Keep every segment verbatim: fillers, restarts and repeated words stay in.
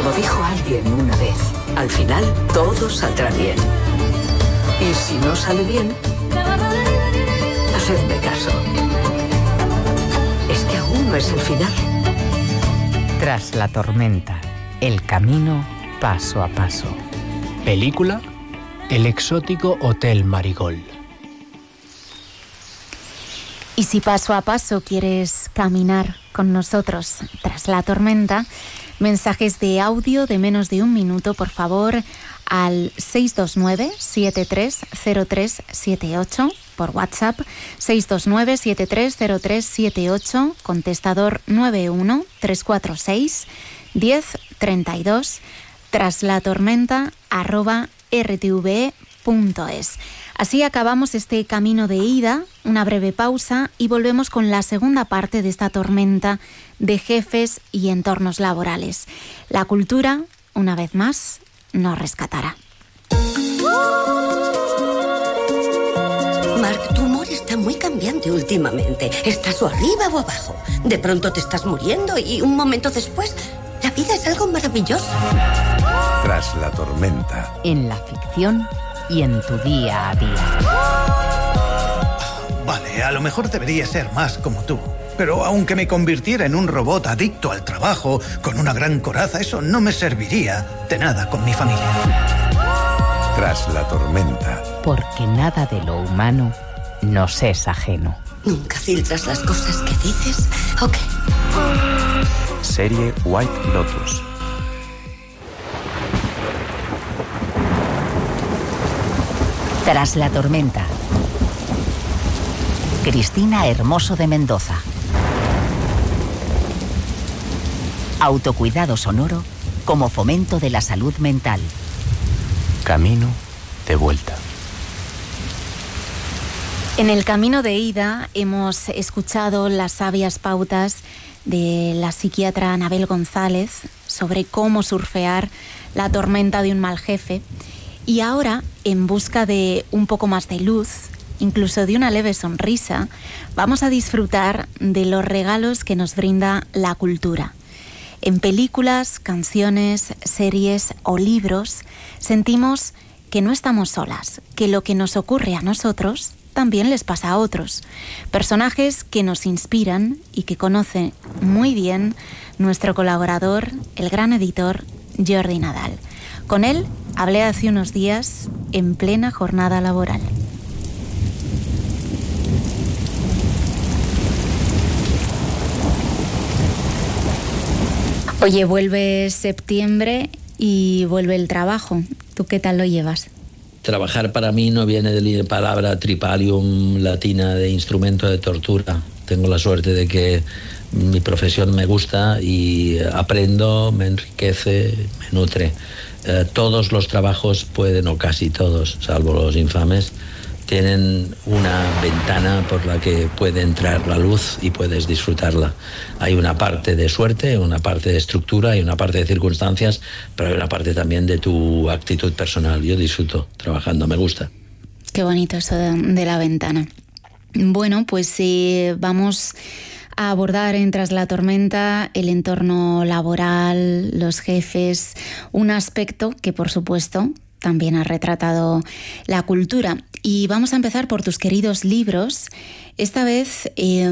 Como dijo alguien una vez, al final todo saldrá bien. Y si no sale bien, hacedme caso. Es que aún no es el final. Tras la tormenta, el camino paso a paso. Película: El exótico Hotel Marigold. Y si paso a paso quieres caminar con nosotros tras la tormenta, mensajes de audio de menos de un minuto, por favor, al seis dos nueve, siete tres cero tres siete ocho, por WhatsApp, seis dos nueve, siete tres cero tres siete ocho, contestador nueve uno tres cuatro seis, diez treinta y dos, tras la tormenta, arroba r t v e punto es. Así acabamos este camino de ida, una breve pausa y volvemos con la segunda parte de esta tormenta de jefes y entornos laborales. La cultura, una vez más, nos rescatará. Mark, tu humor está muy cambiante últimamente. Estás o arriba o abajo. De pronto te estás muriendo y un momento después, la vida es algo maravilloso. Tras la tormenta. En la ficción y en tu día a día. Vale, a lo mejor debería ser más como tú. Pero aunque me convirtiera en un robot adicto al trabajo, con una gran coraza, eso no me serviría de nada con mi familia. Tras la tormenta. Porque nada de lo humano nos es ajeno. ¿Nunca filtras las cosas que dices? Ok. Serie White Lotus. Tras la tormenta. Cristina Hermoso de Mendoza. Autocuidado sonoro como fomento de la salud mental. Camino de vuelta. En el camino de ida hemos escuchado las sabias pautas de la psiquiatra Anabel González sobre cómo surfear la tormenta de un mal jefe. Y ahora, en busca de un poco más de luz, incluso de una leve sonrisa, vamos a disfrutar de los regalos que nos brinda la cultura. En películas, canciones, series o libros, sentimos que no estamos solas, que lo que nos ocurre a nosotros también les pasa a otros. Personajes que nos inspiran y que conoce muy bien nuestro colaborador, el gran editor Jordi Nadal. Con él hablé hace unos días en plena jornada laboral. Oye, vuelve septiembre y vuelve el trabajo. ¿Tú qué tal lo llevas? Trabajar para mí no viene de la palabra tripalium latina de instrumento de tortura. Tengo la suerte de que mi profesión me gusta y aprendo, me enriquece, me nutre. Eh, todos los trabajos pueden, o casi todos, salvo los infames, tienen una ventana por la que puede entrar la luz y puedes disfrutarla. Hay una parte de suerte, una parte de estructura y una parte de circunstancias, pero hay una parte también de tu actitud personal. Yo disfruto trabajando, me gusta. Qué bonito eso de, de la ventana. Bueno, pues sí, vamos a abordar en Tras la tormenta el entorno laboral, los jefes, un aspecto que, por supuesto, también ha retratado la cultura. Y vamos a empezar por tus queridos libros, esta vez eh,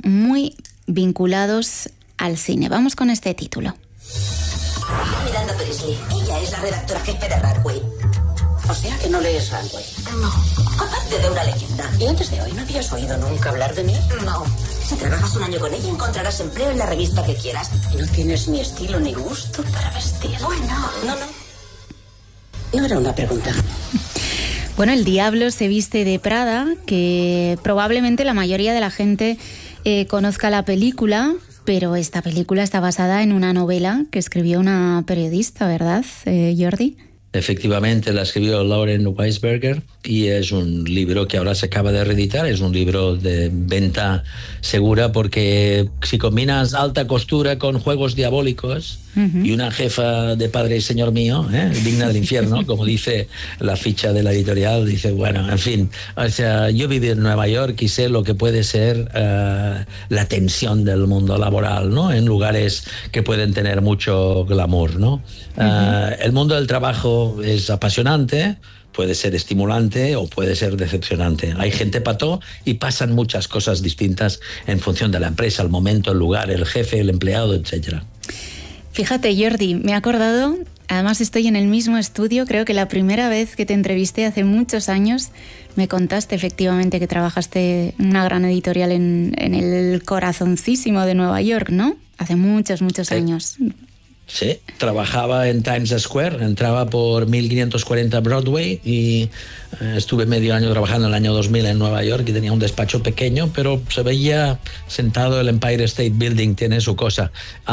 muy vinculados al cine. Vamos con este título. Miranda Priestley, ella es la redactora jefe de Radway. O sea que no lees Radway. No. Aparte de una leyenda. ¿Y antes de hoy no habías oído nunca hablar de mí? No. Si trabajas un año con ella encontrarás empleo en la revista que quieras. Y no tienes ni estilo ni gusto para vestir. Bueno, no, no. No era una pregunta. Bueno, El diablo se viste de Prada, que probablemente la mayoría de la gente eh, conozca la película, pero esta película está basada en una novela que escribió una periodista, ¿verdad, eh, Jordi? Efectivamente, la escribió Lauren Weisberger y es un libro que ahora se acaba de reeditar. Es un libro de venta segura porque si combinas alta costura con juegos diabólicos uh-huh. y una jefa de padre y señor mío, ¿eh? digna del infierno, como dice la ficha de la editorial, dice, bueno, en fin, o sea, yo viví en Nueva York y sé lo que puede ser uh, la tensión del mundo laboral, ¿no? En lugares que pueden tener mucho glamour, ¿no? Uh-huh. Uh, el mundo del trabajo es apasionante, puede ser estimulante o puede ser decepcionante. Hay gente pató y pasan muchas cosas distintas en función de la empresa, el momento, el lugar, el jefe, el empleado, etcétera. Fíjate, Jordi, me he acordado, además estoy en el mismo estudio, creo que la primera vez que te entrevisté hace muchos años me contaste efectivamente que trabajaste en una gran editorial en, en el corazoncísimo de Nueva York, ¿no? Hace muchos, muchos sí. años. Sí, trabajaba en Times Square, entraba por mil quinientos cuarenta Broadway y eh, estuve medio año trabajando en el año dos mil en Nueva York y tenía un despacho pequeño, pero se veía sentado el Empire State Building, tiene su cosa.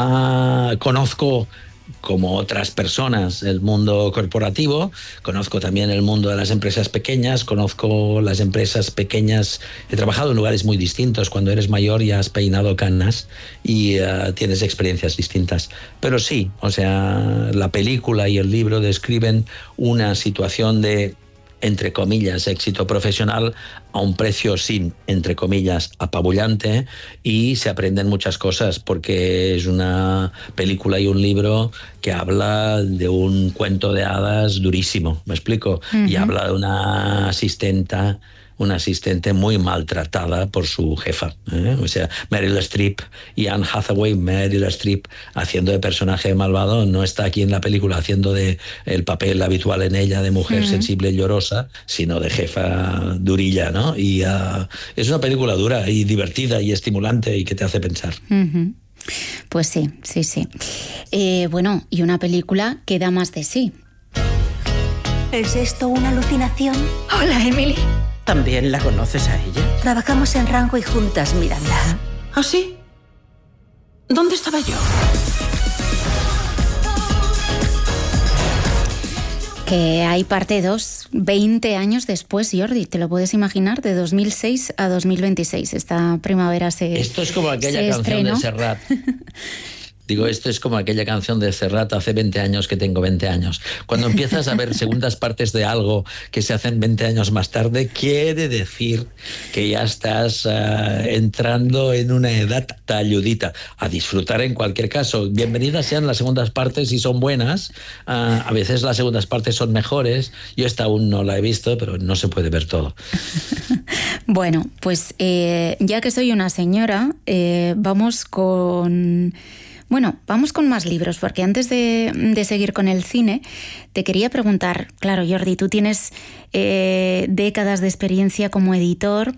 Ah, conozco, como otras personas, el mundo corporativo, conozco también el mundo de las empresas pequeñas, conozco las empresas pequeñas, he trabajado en lugares muy distintos, cuando eres mayor ya has peinado canas y uh, tienes experiencias distintas, pero sí, o sea, la película y el libro describen una situación de, entre comillas, éxito profesional a un precio sin, entre comillas, apabullante, y se aprenden muchas cosas porque es una película y un libro que habla de un cuento de hadas durísimo, ¿me explico? Uh-huh. Y habla de una asistenta una asistente muy maltratada por su jefa, ¿eh? O sea, Meryl Streep y Anne Hathaway. Meryl Streep haciendo de personaje malvado, no está aquí en la película haciendo de el papel habitual en ella de mujer uh-huh. sensible y llorosa, sino de jefa durilla, ¿no? Y uh, es una película dura y divertida y estimulante y que te hace pensar. Uh-huh. Pues sí, sí, sí. Eh, bueno, y una película que da más de sí. ¿Es esto una alucinación? Hola, Emily. ¿También la conoces a ella? Trabajamos en Runway juntas, Miranda. ¿Ah, sí? ¿Dónde estaba yo? Que hay parte dos, veinte años después, Jordi, ¿te lo puedes imaginar? De dos mil seis a dos mil veintiséis, esta primavera se Esto es como aquella canción estrenó. de Serrat. Digo, esto es como aquella canción de Serrat, hace veinte años que tengo veinte años. Cuando empiezas a ver segundas partes de algo que se hacen veinte años más tarde, quiere decir que ya estás uh, entrando en una edad talludita. A disfrutar en cualquier caso. Bienvenidas sean las segundas partes si son buenas. Uh, a veces las segundas partes son mejores. Yo esta aún no la he visto, pero no se puede ver todo. Bueno, pues eh, ya que soy una señora, eh, vamos con... Bueno, vamos con más libros, porque antes de, de seguir con el cine, te quería preguntar, claro, Jordi, tú tienes eh, décadas de experiencia como editor.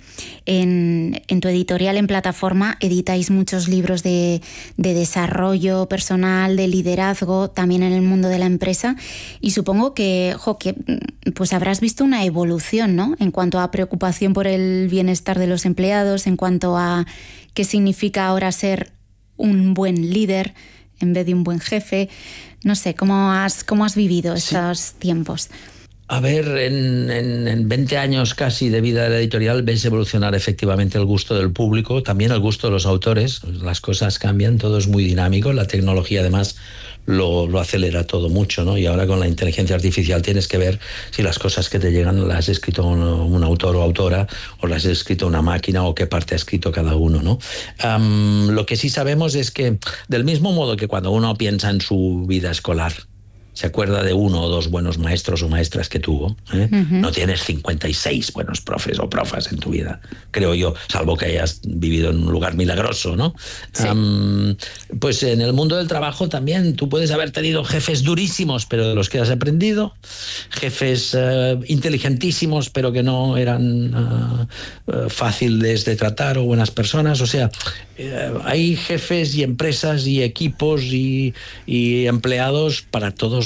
En, en tu editorial en plataforma editáis muchos libros de, de desarrollo personal, de liderazgo, también en el mundo de la empresa. Y supongo que, jo, que pues habrás visto una evolución, ¿no? En cuanto a preocupación por el bienestar de los empleados, en cuanto a qué significa ahora ser un buen líder en vez de un buen jefe. No sé, ¿cómo has, cómo has vivido estos sí. tiempos? A ver, en, en, en veinte años casi de vida de la editorial ves evolucionar efectivamente el gusto del público, también el gusto de los autores. Las cosas cambian, todo es muy dinámico, la tecnología además lo, lo acelera todo mucho, ¿no? Y ahora con la inteligencia artificial tienes que ver si las cosas que te llegan las ha escrito un, un autor o autora o las ha escrito una máquina o qué parte ha escrito cada uno, ¿no? Um, lo que sí sabemos es que del mismo modo que cuando uno piensa en su vida escolar, se acuerda de uno o dos buenos maestros o maestras que tuvo, ¿eh? Uh-huh. No tienes cincuenta y seis buenos profes o profas en tu vida, creo yo, salvo que hayas vivido en un lugar milagroso, ¿no? Sí. Um, pues en el mundo del trabajo también tú puedes haber tenido jefes durísimos, pero de los que has aprendido, jefes uh, inteligentísimos, pero que no eran uh, uh, fáciles de tratar o buenas personas. O sea, uh, hay jefes y empresas y equipos y, y empleados para todos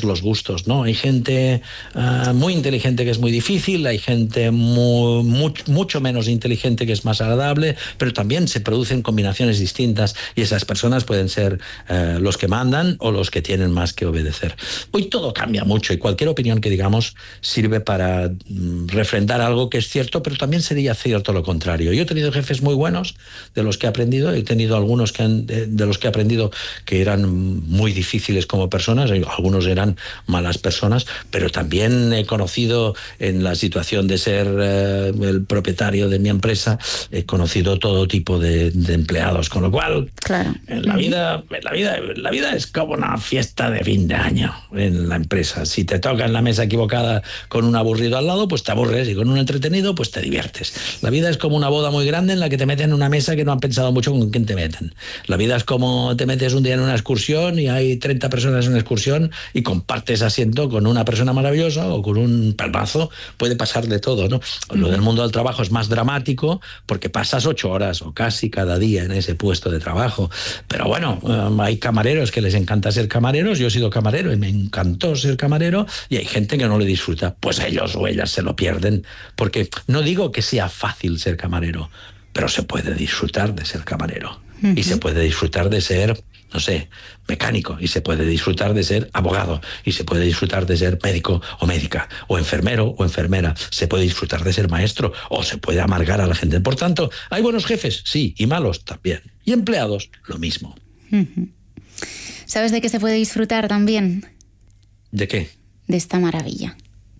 los gustos, ¿no? Hay gente uh, muy inteligente que es muy difícil, hay gente muy, much, mucho menos inteligente que es más agradable, pero también se producen combinaciones distintas y esas personas pueden ser uh, los que mandan o los que tienen más que obedecer. Hoy todo cambia mucho y cualquier opinión que digamos sirve para mm, refrendar algo que es cierto, pero también sería cierto lo contrario. Yo he tenido jefes muy buenos de los que he aprendido, he tenido algunos que han, de, de los que he aprendido que eran muy difíciles como personas, algunos eran malas personas, pero también he conocido en la situación de ser eh, el propietario de mi empresa, he conocido todo tipo de, de empleados, con lo cual claro. en la vida, en la vida, la vida es como una fiesta de fin de año en la empresa. Si te toca en la mesa equivocada con un aburrido al lado, pues te aburres, y con un entretenido, pues te diviertes. La vida es como una boda muy grande en la que te meten en una mesa que no han pensado mucho con quién te meten. La vida es como te metes un día en una excursión y hay treinta personas en una excursión y compartes asiento con una persona maravillosa o con un palmazo. Puede pasar de todo, ¿no? Uh-huh. Lo del mundo del trabajo es más dramático porque pasas ocho horas o casi cada día en ese puesto de trabajo. Pero bueno, um, hay camareros que les encanta ser camareros. Yo he sido camarero y me encantó ser camarero, y hay gente que no le disfruta. Pues ellos o ellas se lo pierden, porque no digo que sea fácil ser camarero, pero se puede disfrutar de ser camarero. Uh-huh. Y se puede disfrutar de ser, no sé, mecánico, y se puede disfrutar de ser abogado, y se puede disfrutar de ser médico o médica, o enfermero o enfermera, se puede disfrutar de ser maestro, o se puede amargar a la gente. Por tanto, hay buenos jefes, sí, y malos también. Y empleados, lo mismo. Uh-huh. ¿Sabes de qué se puede disfrutar también? ¿De qué? De esta maravilla.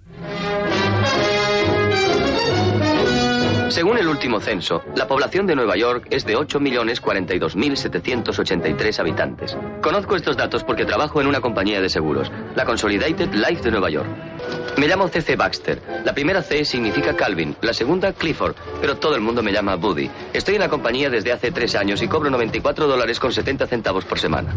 Según el último censo, la población de Nueva York es de ocho millones cuarenta y dos mil setecientos ochenta y tres habitantes. Conozco estos datos porque trabajo en una compañía de seguros, la Consolidated Life de Nueva York. Me llamo C C Baxter. La primera C significa Calvin, la segunda Clifford, pero todo el mundo me llama Buddy. Estoy en la compañía desde hace tres años y cobro noventa y cuatro dólares con setenta centavos por semana.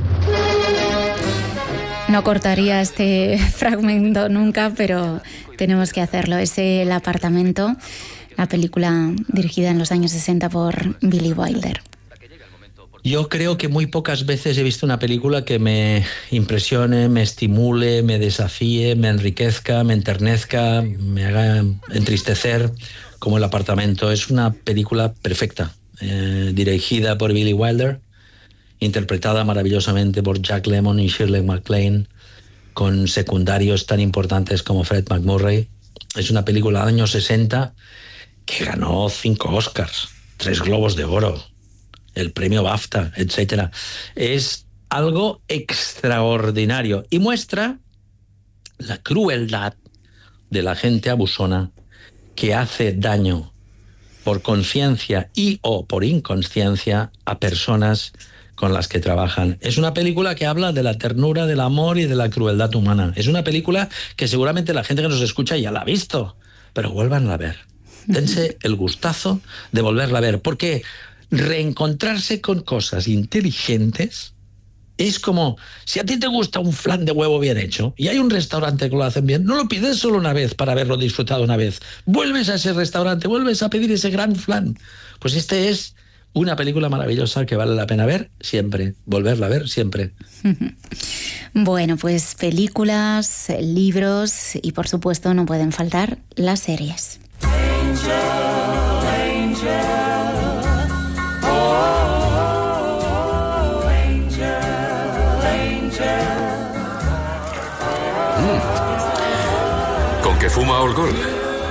No cortaría este fragmento nunca, pero tenemos que hacerlo. Es El apartamento, la película dirigida en los años sesenta por Billy Wilder. Yo creo que muy pocas veces he visto una película que me impresione, me estimule, me desafíe, me enriquezca, me enternezca, me haga entristecer como El apartamento. Es una película perfecta, eh, dirigida por Billy Wilder, interpretada maravillosamente por Jack Lemmon y Shirley MacLaine, con secundarios tan importantes como Fred McMurray. Es una película de años sesenta que ganó cinco Oscars, tres Globos de Oro, el premio BAFTA, etcétera. Es algo extraordinario y muestra la crueldad de la gente abusona que hace daño por conciencia y o por inconsciencia a personas con las que trabajan. Es una película que habla de la ternura, del amor y de la crueldad humana. Es una película que seguramente la gente que nos escucha ya la ha visto, pero vuélvanla a ver. Dense el gustazo de volverla a ver, porque reencontrarse con cosas inteligentes es como, si a ti te gusta un flan de huevo bien hecho y hay un restaurante que lo hacen bien, no lo pides solo una vez para haberlo disfrutado una vez. Vuelves a ese restaurante, vuelves a pedir ese gran flan. Pues este es una película maravillosa que vale la pena ver siempre, volverla a ver siempre. Bueno, pues películas, libros y por supuesto no pueden faltar las series. Angel, angel, oh, angel, angel. Mm. ¿Con qué fuma All Gold?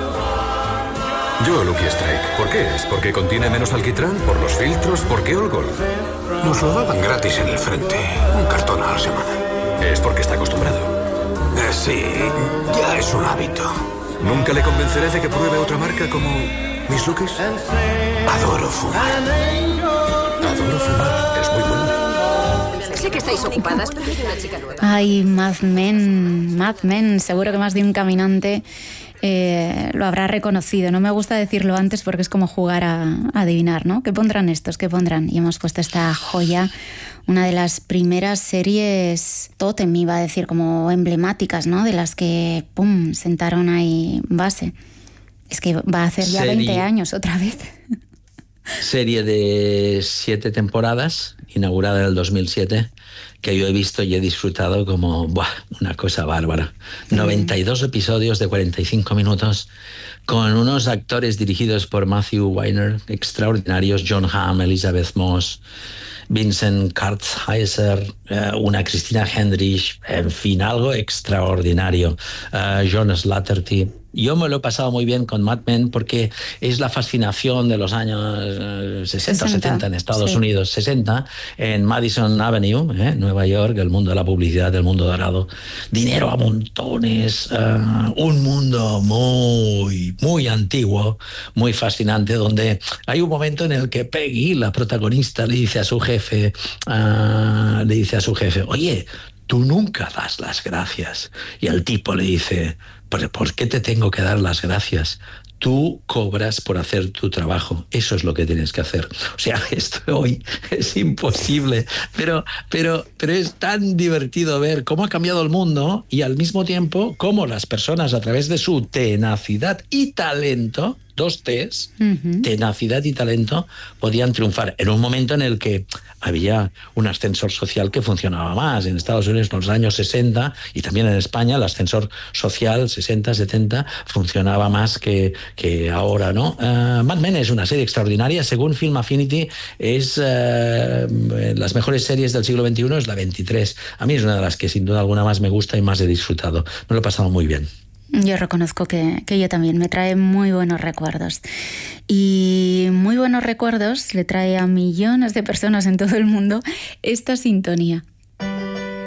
Yo Lucky Strike. ¿Por qué? ¿Es porque contiene menos alquitrán? ¿Por los filtros? ¿Por qué All Gold? Nos lo daban gratis en el frente. Un cartón a la semana. Es porque está acostumbrado. Eh, sí, ya es un hábito. Nunca le convenceré de que pruebe otra marca como mis Luckies. Adoro fumar. Adoro fumar. Es muy bueno. Sé que estáis ocupadas, pero es una chica nueva. Ay, Mad Men, Mad Men. Seguro que más de un caminante eh, lo habrá reconocido. No me gusta decirlo antes porque es como jugar a, a adivinar, ¿no? ¿Qué pondrán estos? ¿Qué pondrán? Y hemos puesto esta joya, una de las primeras series tótem, iba a decir, como emblemáticas, ¿no? De las que, pum, sentaron ahí base. Es que va a hacer ya Serie. veinte años otra vez. serie de siete temporadas, inaugurada en el dos mil siete, que yo he visto y he disfrutado como ¡buah!, una cosa bárbara. noventa y dos episodios de cuarenta y cinco minutos, con unos actores dirigidos por Matthew Weiner, extraordinarios, John Hamm, Elizabeth Moss, Vincent Kartheiser, eh, una Christina Hendrich, en fin, algo extraordinario. Uh, John Slattery. Yo me lo he pasado muy bien con Mad Men porque es la fascinación de los años eh, sesenta o setenta en Estados sí. Unidos, sesenta, en Madison Avenue, eh, Nueva York, el mundo de la publicidad, el mundo dorado, dinero a montones, uh, un mundo muy, muy antiguo, muy fascinante, donde hay un momento en el que Peggy, la protagonista, le dice a su jefe, uh, le dice a su jefe, oye, tú nunca das las gracias. Y el tipo le dice, ¿pero por qué te tengo que dar las gracias? Tú cobras por hacer tu trabajo. Eso es lo que tienes que hacer. O sea, esto hoy es imposible, pero, pero, pero es tan divertido ver cómo ha cambiado el mundo y al mismo tiempo cómo las personas, a través de su tenacidad y talento, dos T's, uh-huh. tenacidad y talento, podían triunfar en un momento en el que había un ascensor social que funcionaba más. En Estados Unidos en los años sesenta y también en España el ascensor social sesenta, setenta funcionaba más que, que ahora, ¿no? Uh, Mad Men es una serie extraordinaria. Según Film Affinity, es uh, las mejores series del siglo veintiuno, es la veintitrés. A mí es una de las que sin duda alguna más me gusta y más he disfrutado. Me lo he pasado muy bien. Yo reconozco que, que yo también, me trae muy buenos recuerdos. Y muy buenos recuerdos le trae a millones de personas en todo el mundo esta sintonía.